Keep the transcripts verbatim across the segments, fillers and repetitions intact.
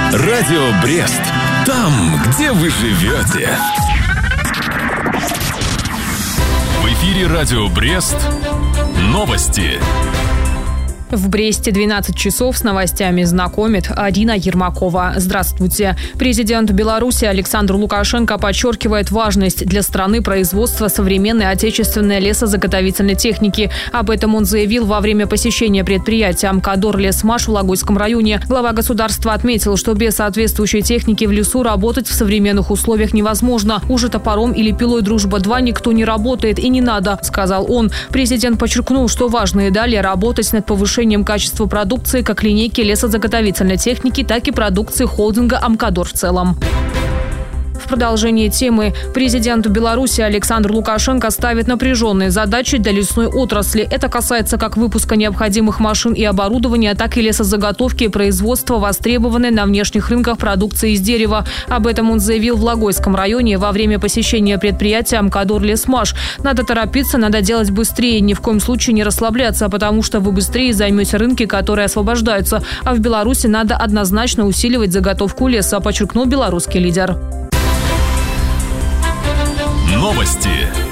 Радио Брест. Там, где вы живете. В эфире Радио Брест. Новости. В Бресте двенадцать часов с новостями знакомит Арина Ермакова. Здравствуйте. Президент Беларуси Александр Лукашенко подчеркивает важность для страны производства современной отечественной лесозаготовительной техники. Об этом он заявил во время посещения предприятия «Амкадор Лесмаш» в Логойском районе. Глава государства отметил, что без соответствующей техники в лесу работать в современных условиях невозможно. Уже топором или пилой «Дружба-два» никто не работает и не надо, сказал он. Президент подчеркнул, что важно и далее работать над повышением качества продукции как линейки лесозаготовительной техники, так и продукции холдинга «Амкадор» в целом. В продолжении темы президент Беларуси Александр Лукашенко ставит напряженные задачи для лесной отрасли. Это касается как выпуска необходимых машин и оборудования, так и лесозаготовки и производства востребованной на внешних рынках продукции из дерева. Об этом он заявил в Логойском районе во время посещения предприятия «Амкадор Лесмаш». Надо торопиться, надо делать быстрее, ни в коем случае не расслабляться, потому что вы быстрее займете рынки, которые освобождаются. А в Беларуси надо однозначно усиливать заготовку леса, подчеркнул белорусский лидер. Новости.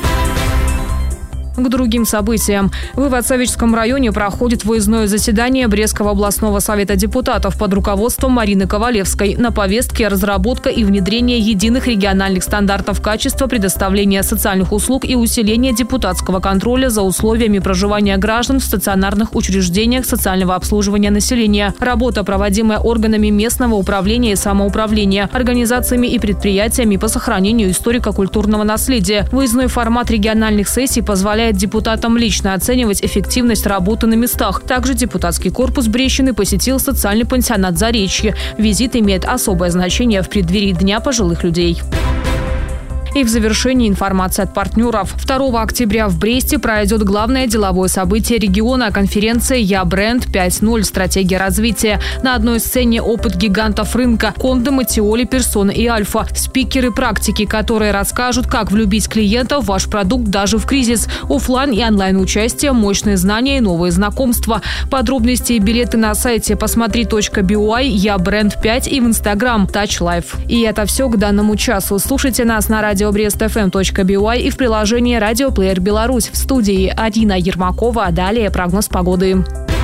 К другим событиям. В Ивацевичском районе проходит выездное заседание Брестского областного совета депутатов под руководством Марины Ковалевской. На повестке разработка и внедрение единых региональных стандартов качества предоставления социальных услуг и усиление депутатского контроля за условиями проживания граждан в стационарных учреждениях социального обслуживания населения. Работа, проводимая органами местного управления и самоуправления, организациями и предприятиями по сохранению историко-культурного наследия. Выездной формат региональных сессий позволяет депутатам лично оценивать эффективность работы на местах. Также депутатский корпус Брещины посетил социальный пансионат «Заречье». Визит имеет особое значение в преддверии Дня пожилых людей. И в завершении информация от партнеров. второго октября в Бресте пройдет главное деловое событие региона – конференция «Я бренд пять ноль. Стратегия развития». На одной сцене опыт гигантов рынка – Конда, Матиоли, Персона и Альфа. Спикеры практики, которые расскажут, как влюбить клиента в ваш продукт даже в кризис. Оффлайн и онлайн участие, мощные знания и новые знакомства. Подробности и билеты на сайте посмотри точка би уай, Я бренд пять и в Инстаграм Touch Life. И это все к данному часу. Слушайте нас на радио брест эф эм точка би уай и в приложении «Радиоплеер Беларусь». В студии Арина Ермакова. Далее прогноз погоды.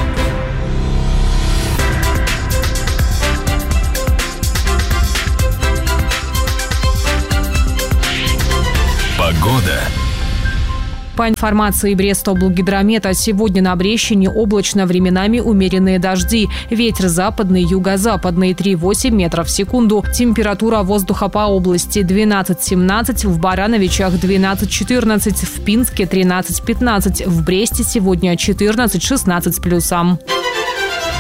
Погода. По информации Брестоблгидромета, сегодня на Брещине облачно, временами умеренные дожди. Ветер западный, юго-западный три-восемь метров в секунду. Температура воздуха по области двенадцать-семнадцать, в Барановичах двенадцать-четырнадцать, в Пинске тринадцать-пятнадцать, в Бресте сегодня четырнадцать-шестнадцать плюсом.